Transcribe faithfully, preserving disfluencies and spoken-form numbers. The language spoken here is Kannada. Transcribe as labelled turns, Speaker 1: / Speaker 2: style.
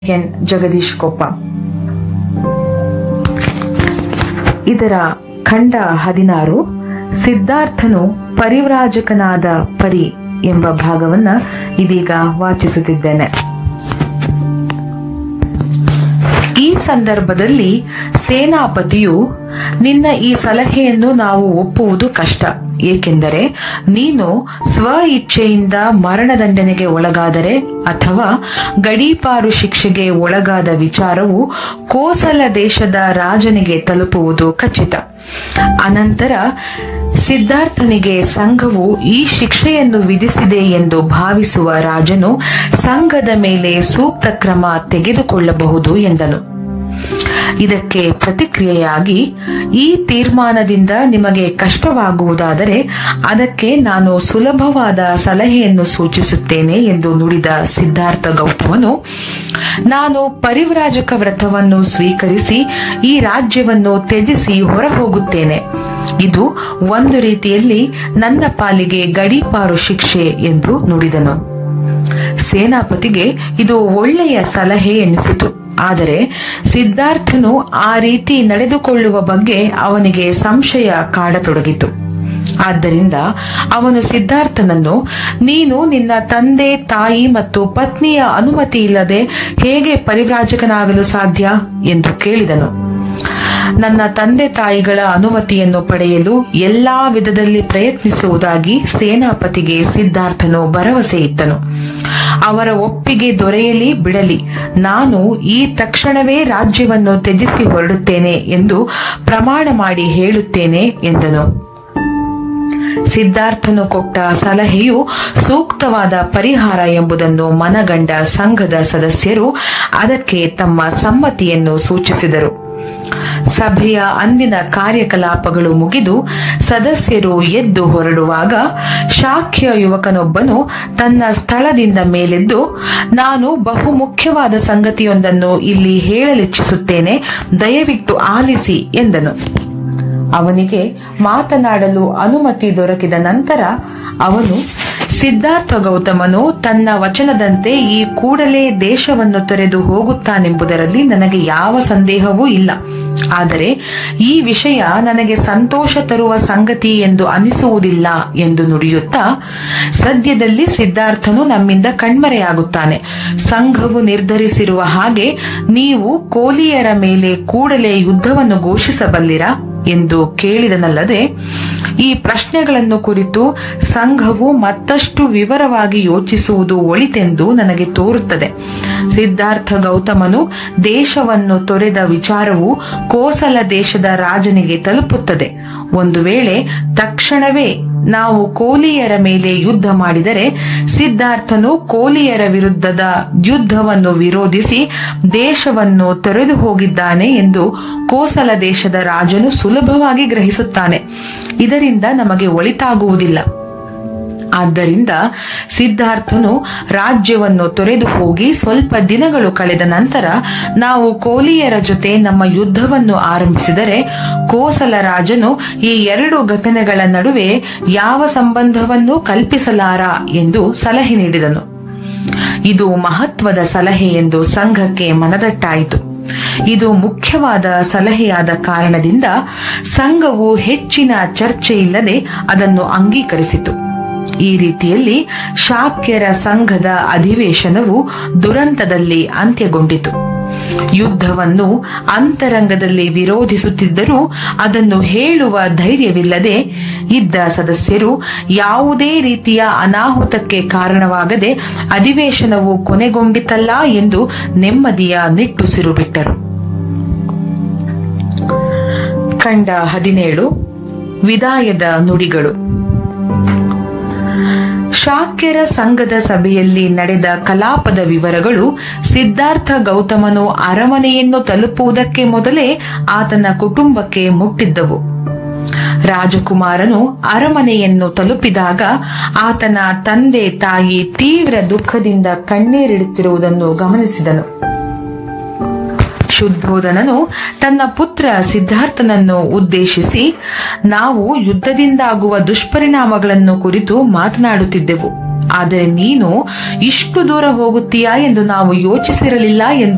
Speaker 1: ಎನ್ ಜಗದೀಶ್ ಕೊಪ್ಪ. ಇದರ ಖಂಡ ಹದಿನಾರು ಸಿದ್ಧಾರ್ಥನು ಪರಿವ್ರಾಜಕನಾದ ಪರಿ ಎಂಬ ಭಾಗವನ್ನ ಇದೀಗ ವಾಚಿಸುತ್ತಿದ್ದೇನೆ. ಈ ಸಂದರ್ಭದಲ್ಲಿ ಸೇನಾಪತಿಯು, ನಿನ್ನ ಈ ಸಲಹೆಯನ್ನು ನಾವು ಒಪ್ಪುವುದು ಕಷ್ಟ, ಏಕೆಂದರೆ ನೀನು ಸ್ವ ಇಚ್ಛೆಯಿಂದ ಮರಣದಂಡನೆಗೆ ಒಳಗಾದರೆ ಅಥವಾ ಗಡೀಪಾರು ಶಿಕ್ಷೆಗೆ ಒಳಗಾದ ವಿಚಾರವು ಕೋಸಲ ದೇಶದ ರಾಜನಿಗೆ ತಲುಪುವುದು ಖಚಿತ. ಅನಂತರ ಸಿದ್ಧಾರ್ಥನಿಗೆ ಸಂಘವು ಈ ಶಿಕ್ಷೆಯನ್ನು ವಿಧಿಸಿದೆ ಎಂದು ಭಾವಿಸುವ ರಾಜನು ಸಂಘದ ಮೇಲೆ ಸೂಕ್ತ ಕ್ರಮ ತೆಗೆದುಕೊಳ್ಳಬಹುದು ಎಂದನು. ಇದಕ್ಕೆ ಪ್ರತಿಕ್ರಿಯೆಯಾಗಿ, ಈ ತೀರ್ಮಾನದಿಂದ ನಿಮಗೆ ಕಷ್ಟವಾಗುವುದಾದರೆ ಅದಕ್ಕೆ ನಾನು ಸುಲಭವಾದ ಸಲಹೆಯನ್ನು ಸೂಚಿಸುತ್ತೇನೆ ಎಂದು ನುಡಿದ ಸಿದ್ಧಾರ್ಥ ಗೌತಮನು, ನಾನು ಪರಿವ್ರಾಜಕ ವ್ರತವನ್ನು ಸ್ವೀಕರಿಸಿ ಈ ರಾಜ್ಯವನ್ನು ತ್ಯಜಿಸಿ ಹೊರ ಹೋಗುತ್ತೇನೆ. ಇದು ಒಂದು ರೀತಿಯಲ್ಲಿ ನನ್ನ ಪಾಲಿಗೆ ಗಡೀಪಾರು ಶಿಕ್ಷೆ ಎಂದು ನುಡಿದನು. ಸೇನಾಪತಿಗೆ ಇದು ಒಳ್ಳೆಯ ಸಲಹೆ ಎನಿಸಿತು. ಆದರೆ ಸಿದ್ಧಾರ್ಥನು ಆ ರೀತಿ ನಡೆದುಕೊಳ್ಳುವ ಬಗ್ಗೆ ಅವನಿಗೆ ಸಂಶಯ ಕಾಡತೊಡಗಿತು. ಆದ್ದರಿಂದ ಅವನು ಸಿದ್ಧಾರ್ಥನನ್ನು, ನೀನು ನಿನ್ನ ತಂದೆ, ತಾಯಿ ಮತ್ತು ಪತ್ನಿಯ ಅನುಮತಿ ಇಲ್ಲದೆ ಹೇಗೆ ಪರಿವ್ರಾಜಕನಾಗಲು ಸಾಧ್ಯ ಎಂದು ಕೇಳಿದನು. ನನ್ನ ತಂದೆ ತಾಯಿಗಳ ಅನುಮತಿಯನ್ನು ಪಡೆಯಲು ಎಲ್ಲಾ ವಿಧದಲ್ಲಿ ಪ್ರಯತ್ನಿಸುವುದಾಗಿ ಸೇನಾಪತಿಗೆ ಸಿದ್ಧಾರ್ಥನು ಭರವಸೆ ಇತ್ತನು. ಅವರ ಒಪ್ಪಿಗೆ ದೊರೆಯಲಿ ಬಿಡಲಿ, ನಾನು ಈ ತಕ್ಷಣವೇ ರಾಜ್ಯವನ್ನು ತ್ಯಜಿಸಿ ಹೊರಡುತ್ತೇನೆ ಎಂದು ಪ್ರಮಾಣ ಮಾಡಿ ಹೇಳುತ್ತೇನೆ ಎಂದನು. ಸಿದ್ಧಾರ್ಥನು ಕೊಟ್ಟ ಸಲಹೆಯು ಸೂಕ್ತವಾದ ಪರಿಹಾರ ಎಂಬುದನ್ನು ಮನಗಂಡ ಸಂಘದ ಸದಸ್ಯರು ಅದಕ್ಕೆ ತಮ್ಮ ಸಮ್ಮತಿಯನ್ನು ಸೂಚಿಸಿದರು. ಸಭೆಯ ಅಂದಿನ ಕಾರ್ಯಕಲಾಪಗಳು ಮುಗಿದು ಸದಸ್ಯರು ಎದ್ದು ಹೊರಡುವಾಗ ಶಾಕ್ಯ ಯುವಕನೊಬ್ಬನು ತನ್ನ ಸ್ಥಳದಿಂದ ಮೇಲೆದ್ದು, ನಾನು ಬಹು ಮುಖ್ಯವಾದ ಸಂಗತಿಯೊಂದನ್ನು ಇಲ್ಲಿ ಹೇಳಲಿಚ್ಛಿಸುತ್ತೇನೆ, ದಯವಿಟ್ಟು ಆಲಿಸಿ ಎಂದನು. ಅವನಿಗೆ ಮಾತನಾಡಲು ಅನುಮತಿ ದೊರಕಿದ ನಂತರ ಅವನು, ಸಿದ್ಧಾರ್ಥ ಗೌತಮನು ತನ್ನ ವಚನದಂತೆ ಈ ಕೂಡಲೇ ದೇಶವನ್ನು ತೊರೆದು ಹೋಗುತ್ತಾನೆಂಬುದರಲ್ಲಿ ನನಗೆ ಯಾವ ಸಂದೇಹವೂ ಇಲ್ಲ. ಆದರೆ ಈ ವಿಷಯ ನನಗೆ ಸಂತೋಷ ತರುವ ಸಂಗತಿ ಎಂದು ಅನಿಸುವುದಿಲ್ಲ ಎಂದು ನುಡಿಯುತ್ತಾ, ಸದ್ಯದಲ್ಲಿ ಸಿದ್ಧಾರ್ಥನು ನಮ್ಮಿಂದ ಕಣ್ಮರೆಯಾಗುತ್ತಾನೆ. ಸಂಘವು ನಿರ್ಧರಿಸಿರುವ ಹಾಗೆ ನೀವು ಕೋಲಿಯರ ಮೇಲೆ ಕೂಡಲೇ ಯುದ್ಧವನ್ನು ಘೋಷಿಸಬಲ್ಲಿರಾ ಎಂದು ಕೇಳಿದನಲ್ಲದೆ, ಈ ಪ್ರಶ್ನೆಗಳನ್ನು ಕುರಿತು ಸಂಘವು ಮತ್ತಷ್ಟು ವಿವರವಾಗಿ ಯೋಚಿಸುವುದು ಒಳಿತೆಂದು ನನಗೆ ತೋರುತ್ತದೆ. ಸಿದ್ಧಾರ್ಥ ಗೌತಮನು ದೇಶವನ್ನು ತೊರೆದ ವಿಚಾರವು ಕೋಸಲ ದೇಶದ ರಾಜನಿಗೆ ತಲುಪುತ್ತದೆ. ಒಂದು ವೇಳೆ ತಕ್ಷಣವೇ ನಾವು ಕೋಲಿಯರ ಮೇಲೆ ಯುದ್ಧ ಮಾಡಿದರೆ ಸಿದ್ಧಾರ್ಥನು ಕೋಲಿಯರ ವಿರುದ್ಧದ ಯುದ್ಧವನ್ನು ವಿರೋಧಿಸಿ ದೇಶವನ್ನು ತೊರೆದು ಹೋಗಿದ್ದಾನೆ ಎಂದು ಕೋಸಲ ದೇಶದ ರಾಜನು ಸುಲಭವಾಗಿ ಗ್ರಹಿಸುತ್ತಾನೆ. ಇದರಿಂದ ನಮಗೆ ಒಳಿತಾಗುವುದಿಲ್ಲ. ಆದ್ದರಿಂದ ಸಿದ್ಧಾರ್ಥನು ರಾಜ್ಯವನ್ನು ತೊರೆದು ಹೋಗಿ ಸ್ವಲ್ಪ ದಿನಗಳು ಕಳೆದ ನಂತರ ನಾವು ಕೋಲಿಯರ ಜೊತೆ ನಮ್ಮ ಯುದ್ಧವನ್ನು ಆರಂಭಿಸಿದರೆ ಕೋಸಲ ರಾಜನು ಈ ಎರಡು ಘಟನೆಗಳ ನಡುವೆ ಯಾವ ಸಂಬಂಧವನ್ನು ಕಲ್ಪಿಸಲಾರ ಎಂದು ಸಲಹೆ ನೀಡಿದನು. ಇದು ಮಹತ್ವದ ಸಲಹೆ ಎಂದು ಸಂಘಕ್ಕೆ ಮನದಟ್ಟಾಯಿತು. ಇದು ಮುಖ್ಯವಾದ ಸಲಹೆಯಾದ ಕಾರಣದಿಂದ ಸಂಘವು ಹೆಚ್ಚಿನ ಚರ್ಚೆಯಿಲ್ಲದೆ ಅದನ್ನು ಅಂಗೀಕರಿಸಿತು. ಈ ರೀತಿಯಲ್ಲಿ ಶಾಕ್ಯರ ಸಂಘದ ಅಧಿವೇಶನವು ದುರಂತದಲ್ಲಿ ಅಂತ್ಯಗೊಂಡಿತು. ಯುದ್ಧವನ್ನು ಅಂತರಂಗದಲ್ಲಿ ವಿರೋಧಿಸುತ್ತಿದ್ದರೂ ಅದನ್ನು ಹೇಳುವ ಧೈರ್ಯವಿಲ್ಲದೆ ಇದ್ದ ಸದಸ್ಯರು ಯಾವುದೇ ರೀತಿಯ ಅನಾಹುತಕ್ಕೆ ಕಾರಣವಾಗದೆ ಅಧಿವೇಶನವು ಕೊನೆಗೊಂಡಿತಲ್ಲ ಎಂದು ನೆಮ್ಮದಿಯ ನಿಟ್ಟುಸಿರು ಬಿಟ್ಟರು. ಖಂಡ ಹದಿನೇಳು. ವಿದಾಯದ ನುಡಿಗಳು. ಶಾಕ್ಯರ ಸಂಘದ ಸಭೆಯಲ್ಲಿ ನಡೆದ ಕಲಾಪದ ವಿವರಗಳು ಸಿದ್ಧಾರ್ಥ ಗೌತಮನು ಅರಮನೆಯನ್ನು ತಲುಪುವುದಕ್ಕೆ ಮೊದಲೇ ಆತನ ಕುಟುಂಬಕ್ಕೆ ಮುಟ್ಟಿದ್ದವು. ರಾಜಕುಮಾರನು ಅರಮನೆಯನ್ನು ತಲುಪಿದಾಗ ಆತನ ತಂದೆ ತಾಯಿ ತೀವ್ರ ದುಃಖದಿಂದ ಕಣ್ಣೀರಿಡುತ್ತಿರುವುದನ್ನು ಗಮನಿಸಿದನು. ಶುದ್ಧೋಧನನು ತನ್ನ ಪುತ್ರ ಸಿದ್ಧಾರ್ಥನನ್ನು ಉದ್ದೇಶಿಸಿ, ನಾವು ಯುದ್ಧದಿಂದಾಗುವ ದುಷ್ಪರಿಣಾಮಗಳನ್ನು ಕುರಿತು ಮಾತನಾಡುತ್ತಿದ್ದೆವು. ಆದರೆ ನೀನು ಇಷ್ಟು ದೂರ ಹೋಗುತ್ತೀಯಾ ಎಂದು ನಾವು ಯೋಚಿಸಿರಲಿಲ್ಲ ಎಂದು